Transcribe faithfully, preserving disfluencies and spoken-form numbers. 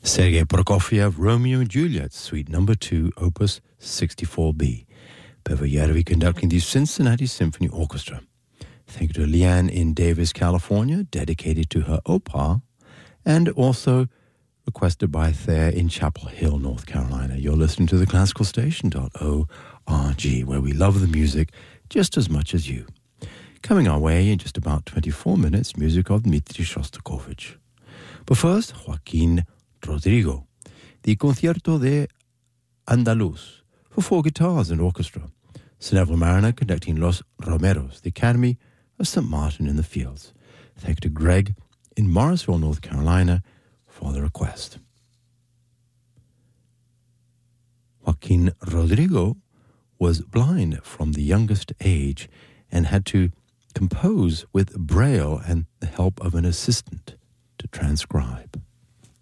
Sergei Prokofiev, Romeo and Juliet, Suite Number two, Opus sixty-four B. Pervoyerovi conducting the Cincinnati Symphony Orchestra. Thank you to Leanne in Davis, California, dedicated to her Opa, and also requested by Thayer in Chapel Hill, North Carolina. You're listening to the classical station dot org, where we love the music just as much as you. Coming our way in just about twenty-four minutes, music of Dmitri Shostakovich. But first, Joaquin Rodrigo, the Concierto de Andaluz, for four guitars and orchestra. Sir Neville Mariner conducting Los Romeros, the Academy of Saint Martin in the Fields. Thank you to Greg in Morrisville, North Carolina, for the request. Joaquin Rodrigo was blind from the youngest age and had to compose with Braille and the help of an assistant to transcribe.